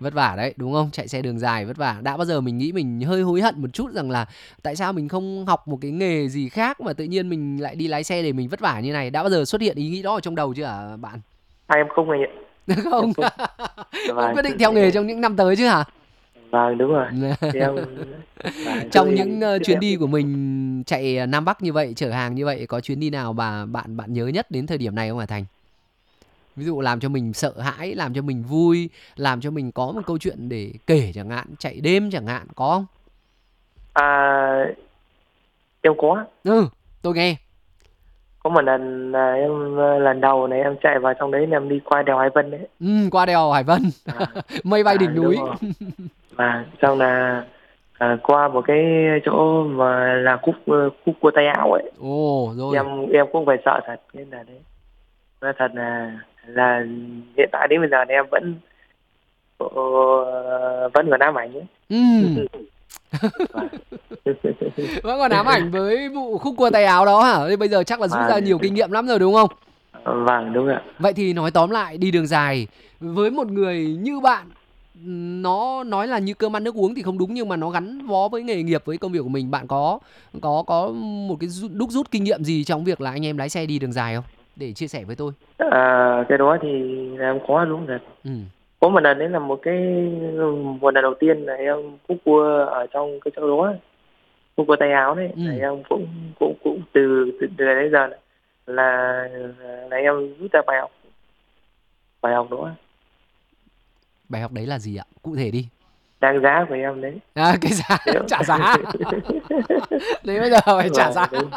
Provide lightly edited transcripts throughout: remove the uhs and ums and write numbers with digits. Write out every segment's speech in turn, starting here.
vất vả đấy, đúng không? Chạy xe đường dài vất vả. Đã bao giờ mình nghĩ mình hơi hối hận một chút rằng là tại sao mình không học một cái nghề gì khác mà tự nhiên mình lại đi lái xe để mình vất vả như này? Đã bao giờ xuất hiện ý nghĩ đó ở trong đầu chưa hả bạn? Em không anh ạ. Em Không. không. Vẫn Vâng, quyết định theo nghề trong những năm tới chứ hả? vâng đúng rồi. Thì em Trong thôi những cứ chuyến theo đi cái. của mình chạy Nam Bắc như vậy, chở hàng như vậy, có chuyến đi nào mà bạn nhớ nhất đến thời điểm này không hả Thành? Ví dụ làm cho mình sợ hãi, làm cho mình vui, làm cho mình có một câu chuyện để kể chẳng hạn, chạy đêm chẳng hạn, có không? À, em Ừ, tôi nghe. có một lần là em lần đầu này em chạy vào trong đấy là em đi qua đèo Hải Vân đấy. Qua đèo Hải Vân, À, mây bay đỉnh đúng núi. rồi. Và xong là qua một cái chỗ mà là khúc cua tay áo ấy. Ồ, rồi. Em cũng phải sợ thật, nên là đấy. Nói thật là hiện tại đến bây giờ thì em ờ, vẫn còn ám ảnh ấy. Ừm, Và, vẫn còn ám ảnh với vụ khúc cua tay áo đó hả? Thế bây giờ chắc là rút và ra nhiều kinh nghiệm lắm rồi đúng không? vâng đúng ạ. Vậy thì nói tóm lại, đi đường dài với một người như bạn, nó nói là như cơm ăn nước uống thì không đúng, nhưng mà nó gắn bó với nghề nghiệp, với công việc của mình. Bạn có một cái đúc rút kinh nghiệm gì trong việc là anh em lái xe đi đường dài không? Để chia sẻ với tôi. Cái đó thì em có đúng thật. Ừ. Có một lần đấy là một lần đầu tiên là em khúc cua ở trong cái chỗ đó, khúc cua tay áo đấy là Ừ. em cũng từ đấy giờ là là em rút ra bài học đó Bài học đấy là gì ạ? Cụ thể đi. đáng giá của em đấy. Cái giá Nếu trả giá. Đấy bây giờ phải trả và giá. đúng.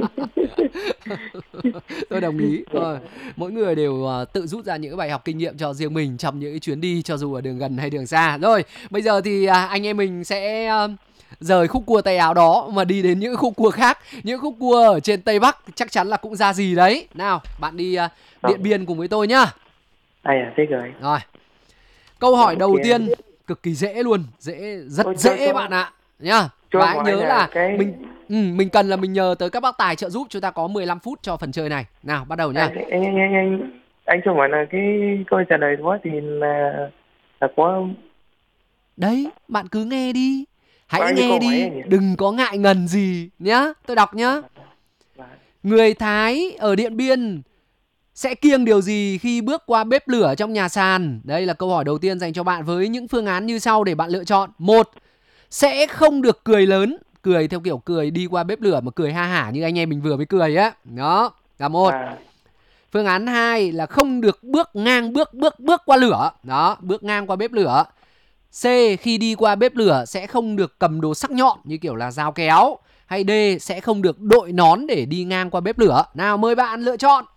Tôi đồng ý. Mỗi người đều tự rút ra những bài học kinh nghiệm cho riêng mình trong những chuyến đi, cho dù ở đường gần hay đường xa. Rồi, bây giờ thì anh em mình sẽ rời khúc cua tay áo đó mà đi đến những khúc cua khác. Những khúc cua ở trên Tây Bắc chắc chắn là cũng ra gì đấy. Nào, bạn đi Điện Không, Biên cùng với tôi nhá. ai thích rồi. Rồi, câu hỏi Ok đầu anh. tiên cực kỳ dễ luôn, rất Ôi, dễ bạn ạ, nhá. cho Và hãy hỏi nhớ là là cái mình cần là mình nhờ tới các bác tài trợ giúp. Chúng ta có 15 phút cho phần chơi này. Nào, bắt đầu nhá. anh cho hỏi là cái câu trả lời đó thì là có Đấy, bạn cứ nghe đi. Hãy bao nhiêu nghe câu hỏi đi, anh nhỉ? đừng có ngại ngần gì nhá. Tôi đọc nhá. Và Người Thái ở Điện Biên sẽ kiêng điều gì khi bước qua bếp lửa trong nhà sàn? Đây là câu hỏi đầu tiên dành cho bạn với những phương án như sau để bạn lựa chọn. 1. Sẽ không được cười lớn, cười theo kiểu cười đi qua bếp lửa mà cười ha hả như anh em mình vừa mới cười á. Đó, là một. và Phương án 2 là không được bước ngang bước qua lửa. Đó, bước ngang qua bếp lửa. C. Khi đi qua bếp lửa sẽ không được cầm đồ sắc nhọn như kiểu là dao kéo. Hay D. Sẽ không được đội nón để đi ngang qua bếp lửa. Nào, mời bạn lựa chọn.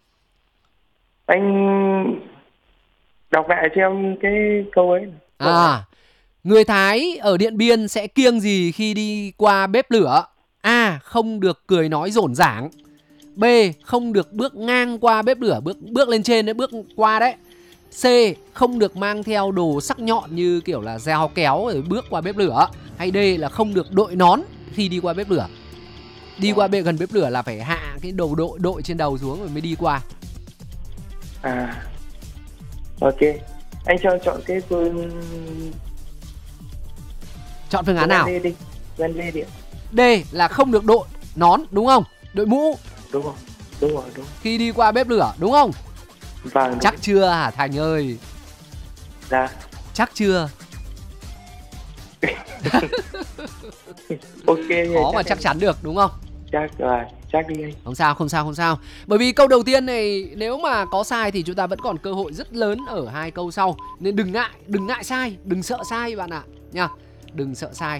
anh đọc lại cho em cái câu ấy, câu hỏi. Người Thái ở Điện Biên sẽ kiêng gì khi đi qua bếp lửa? A. Không được cười nói rỗn rảng. B. Không được bước ngang qua bếp lửa, bước lên trên đấy, bước qua đấy. C. Không được mang theo đồ sắc nhọn như kiểu là dao kéo rồi bước qua bếp lửa. Hay D là không được đội nón khi đi qua bếp lửa. Đi qua gần bếp lửa là phải hạ cái đầu đội trên đầu xuống rồi mới đi qua. À, ok, anh cho chọn cái Chọn phương án nào? Gan đi. D là không được đội nón, đúng không? Đội mũ Đúng không? Đúng rồi, đúng. khi đi qua bếp lửa, đúng không? Vâng, đúng. Chắc chưa hả Thành ơi? Dạ. Chắc chưa? Ok. Khó mà chắc chắn được, đúng không? Chắc đi anh. Không sao. Bởi vì câu đầu tiên này nếu mà có sai thì chúng ta vẫn còn cơ hội rất lớn ở hai câu sau. Nên đừng ngại sai, đừng sợ sai bạn ạ, nha. Đừng sợ sai.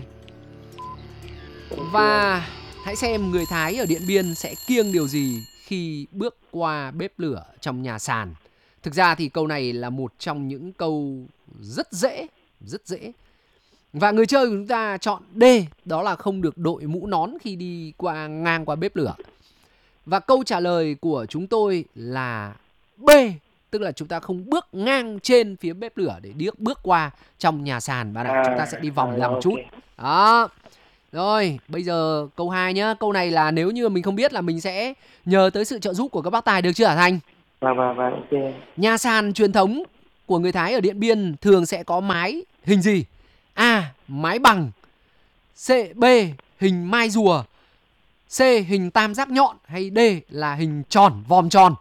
Và hãy xem người Thái ở Điện Biên sẽ kiêng điều gì khi bước qua bếp lửa trong nhà sàn. Thực ra thì câu này là một trong những câu rất dễ. Và người chơi của chúng ta chọn D, đó là không được đội mũ nón khi đi ngang qua bếp lửa. Và câu trả lời của chúng tôi là B, tức là chúng ta không bước ngang trên phía bếp lửa để bước qua trong nhà sàn bạn ạ. Chúng ta sẽ đi vòng làm ok. chút. Đó. Rồi, bây giờ câu 2 nhá. Câu này là nếu như mình không biết là mình sẽ nhờ tới sự trợ giúp của các bác tài, được chưa hả Thành? Vâng, ok. Nhà sàn truyền thống của người Thái ở Điện Biên thường sẽ có mái hình gì? A. Mái bằng, B. Hình mai rùa, C. Hình tam giác nhọn, hay D là hình tròn, vòm tròn?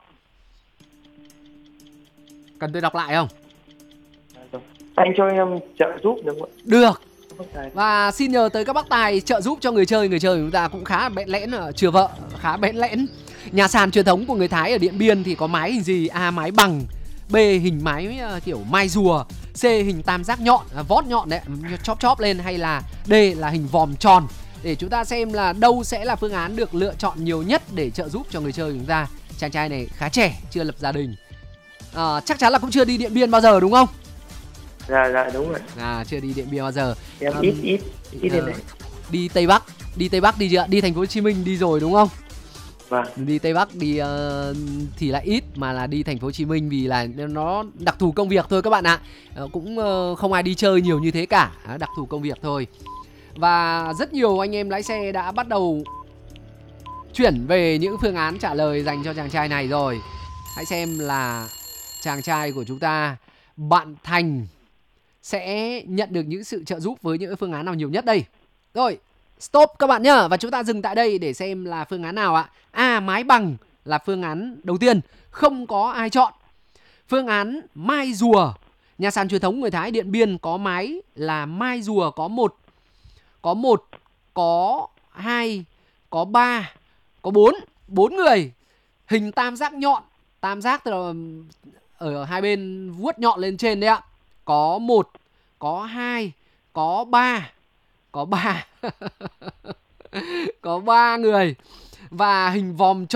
Cần tôi đọc lại không? Anh cho em trợ giúp được không ạ? Được. Bác Tài. Và xin nhờ tới các bác tài trợ giúp cho người chơi. Người chơi chúng ta cũng khá bẽn lẽn, chừa vợ khá bẽn lẽn. Nhà sàn truyền thống của người Thái ở Điện Biên thì có mái hình gì? A. Mái bằng, B. Hình mái kiểu mai rùa, C. Hình tam giác nhọn, vót nhọn đấy, chóp chóp lên, hay là D là hình vòm tròn? Để chúng ta xem là đâu sẽ là phương án được lựa chọn nhiều nhất để trợ giúp cho người chơi chúng ta. Chàng trai này khá trẻ, chưa lập gia đình, chắc chắn là cũng chưa đi Điện Biên bao giờ đúng không? Dạ đúng rồi. Chưa đi Điện Biên bao giờ. Em ít đến đấy. Đi Tây Bắc đi chưa? Đi thành phố Hồ Chí Minh đi rồi đúng không? Vâng. Đi Tây Bắc đi thì lại ít, mà là đi thành phố Hồ Chí Minh vì là nó đặc thù công việc thôi các bạn ạ. Cũng không ai đi chơi nhiều như thế cả, đặc thù công việc thôi. Và rất nhiều anh em lái xe đã bắt đầu chuyển về những phương án trả lời dành cho chàng trai này rồi. Hãy xem là chàng trai của chúng ta, bạn Thành, sẽ nhận được những sự trợ giúp với những phương án nào nhiều nhất đây. Rồi, stop các bạn nhá. Và chúng ta dừng tại đây để xem là phương án nào ạ. A. Mái bằng là phương án đầu tiên, không có ai chọn. Phương án mai rùa, nhà sàn truyền thống người Thái Điện Biên có mái là mai rùa, có 1, có 2, có 3, có 4 người. Hình tam giác nhọn, tam giác tức là ở hai bên vuốt nhọn lên trên đấy ạ. Có 1, có 2, có 3, có 3 có 3 người. Và hình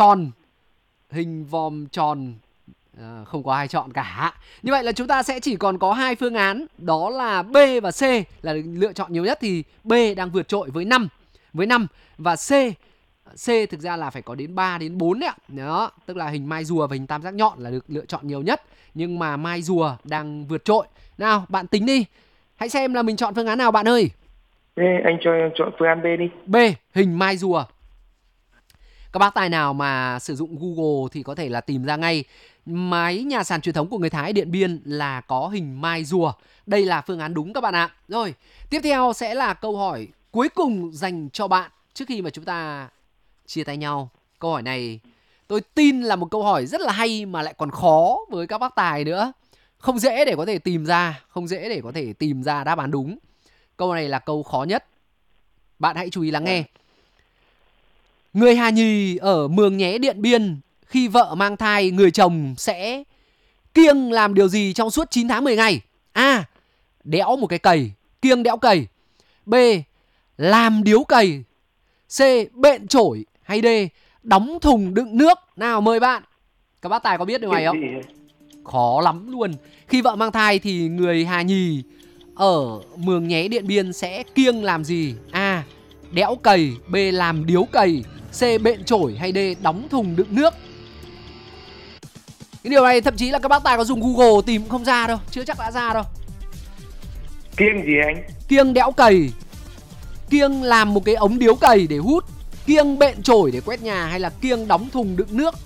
vòm tròn, không có ai chọn cả. Như vậy là chúng ta sẽ chỉ còn có 2 phương án, đó là B và C là lựa chọn nhiều nhất. Thì B đang vượt trội với 5, và C thực ra là phải có đến 3 đến 4 đấy ạ. Đó, tức là hình mai rùa và hình tam giác nhọn là được lựa chọn nhiều nhất, nhưng mà mai rùa đang vượt trội. Nào, bạn tính đi. Hãy xem là mình chọn phương án nào bạn ơi. Anh cho em chọn phương án B đi. B, hình mai rùa. Các bác tài nào mà sử dụng Google thì có thể là tìm ra ngay. Mái nhà sàn truyền thống của người Thái Điện Biên là có hình mai rùa. Đây là phương án đúng các bạn ạ. Rồi, tiếp theo sẽ là câu hỏi cuối cùng dành cho bạn trước khi mà chúng ta chia tay nhau. Câu hỏi này tôi tin là một câu hỏi rất là hay mà lại còn khó với các bác tài nữa. Không dễ để có thể tìm ra đáp án đúng. Câu này là câu khó nhất. Bạn hãy chú ý lắng nghe. Người Hà Nhì ở Mường Nhé Điện Biên khi vợ mang thai, người chồng sẽ kiêng làm điều gì trong suốt 9 tháng 10 ngày? A. Đẽo một cái cày, kiêng đẽo cày. B. Làm điếu cày. C. Bện chổi. Hay D. Đóng thùng đựng nước. Nào mời bạn. Các bác tài có biết điều này không? Khó lắm luôn. Khi vợ mang thai thì người Hà Nhì ở Mường Nhé Điện Biên sẽ kiêng làm gì? A. Đẽo cày. B. Làm điếu cày. C. Bện chổi. Hay D. Đóng thùng đựng nước. Cái điều này thậm chí là các bác tài có dùng Google tìm cũng không ra đâu. Chưa chắc đã ra đâu. Kiêng gì anh? Kiêng đẽo cày, kiêng làm một cái ống điếu cày để hút, kiêng bện chổi để quét nhà, hay là kiêng đóng thùng đựng nước?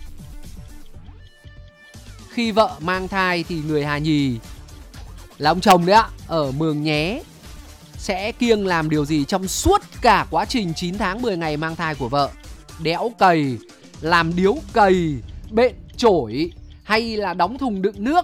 Khi vợ mang thai thì người Hà Nhì là ông chồng đấy ạ, ở Mường Nhé sẽ kiêng làm điều gì trong suốt cả quá trình 9 tháng 10 ngày mang thai của vợ? Đẽo cày, làm điếu cày, bện chổi, hay là đóng thùng đựng nước?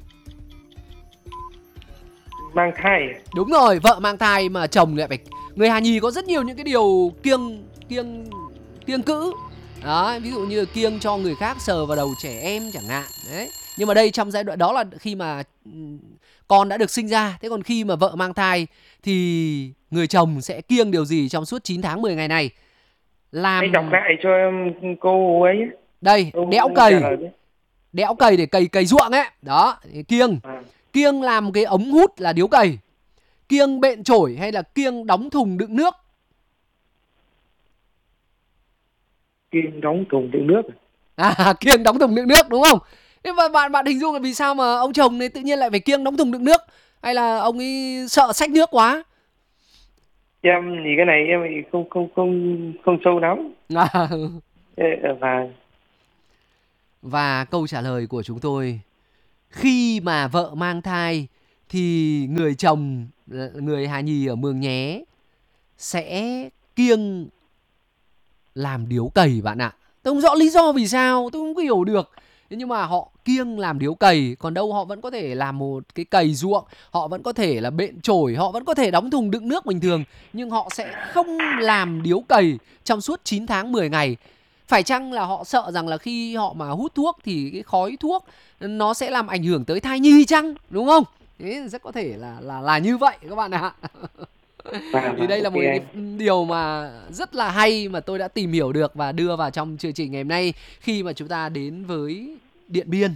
Mang thai. Đúng rồi, vợ mang thai mà chồng lại phải. Người Hà Nhì có rất nhiều những cái điều kiêng cữ. Đó, ví dụ như kiêng cho người khác sờ vào đầu trẻ em chẳng hạn. Đấy. Nhưng mà đây trong giai đoạn đó là khi mà con đã được sinh ra. Thế còn khi mà vợ mang thai thì người chồng sẽ kiêng điều gì trong suốt 9 tháng 10 ngày này? Anh đọc lại cho em câu ấy. Đây, đẽo cày để cày ruộng ấy. Đó, kiêng. Kiêng làm một cái ống hút là điếu cày, kiêng bện chổi, hay là kiêng đóng thùng đựng nước? Kiêng đóng thùng đựng nước. Kiêng đóng thùng đựng nước đúng không? Nhưng mà bạn hình dung là vì sao mà ông chồng này tự nhiên lại phải kiêng đóng thùng đựng nước? Hay là ông ấy sợ xách nước quá? Em thì cái này em không sâu lắm. Và câu trả lời của chúng tôi khi mà vợ mang thai thì người chồng, người hài nhì ở Mường Nhé sẽ kiêng làm điếu cày bạn ạ. Tôi không rõ lý do vì sao, tôi không hiểu được. Nhưng mà họ kiêng làm điếu cày. Còn đâu họ vẫn có thể làm một cái cày ruộng, họ vẫn có thể là bện chổi, họ vẫn có thể đóng thùng đựng nước bình thường. Nhưng họ sẽ không làm điếu cày trong suốt 9 tháng 10 ngày. Phải chăng là họ sợ rằng là khi họ mà hút thuốc thì cái khói thuốc nó sẽ làm ảnh hưởng tới thai nhi chăng, đúng không? Thế rất có thể là như vậy các bạn ạ. Thì đây là ok một cái anh. điều mà rất là hay mà tôi đã tìm hiểu được và đưa vào trong chương trình ngày hôm nay, khi mà chúng ta đến với Điện Biên,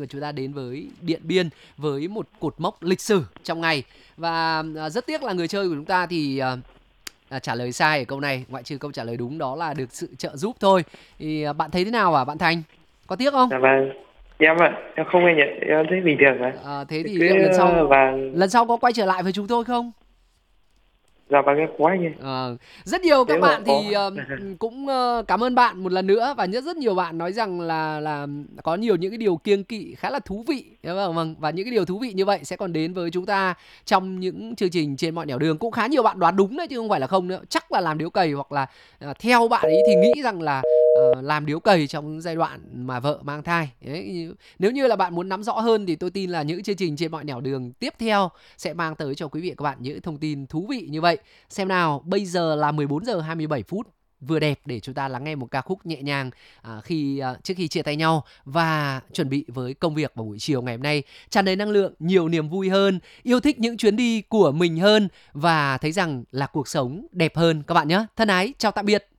với một cột mốc lịch sử trong ngày. Và rất tiếc là người chơi của chúng ta thì trả lời sai ở câu này, ngoại trừ câu trả lời đúng đó là được sự trợ giúp thôi. Thì bạn thấy thế nào bạn Thành? Có tiếc không? Dạ vâng. Em không nghe nhận, em thấy bình thường mà. Thế thì Cứ liệu vàng. lần sau có quay trở lại với chúng tôi không? Dạ vâng, em có anh ơi. Rất nhiều các Nếu mà bạn có. thì cũng cảm ơn bạn một lần nữa, và rất nhiều bạn nói rằng là có nhiều những cái điều kiêng kỵ khá là thú vị. Vâng, và những cái điều thú vị như vậy sẽ còn đến với chúng ta trong những chương trình trên mọi nẻo đường. Cũng khá nhiều bạn đoán đúng đấy chứ không phải là không nữa. Chắc là làm điếu cày, hoặc là theo bạn ấy thì nghĩ rằng là làm điếu cày trong giai đoạn mà vợ mang thai. Đấy, nếu như là bạn muốn nắm rõ hơn thì tôi tin là những chương trình trên mọi nẻo đường tiếp theo sẽ mang tới cho quý vị và các bạn những thông tin thú vị như vậy. Xem nào, bây giờ là 14 giờ 27 phút, vừa đẹp để chúng ta lắng nghe một ca khúc nhẹ nhàng trước khi chia tay nhau và chuẩn bị với công việc vào buổi chiều ngày hôm nay, tràn đầy năng lượng, nhiều niềm vui hơn, yêu thích những chuyến đi của mình hơn và thấy rằng là cuộc sống đẹp hơn các bạn nhé. Thân ái, chào tạm biệt.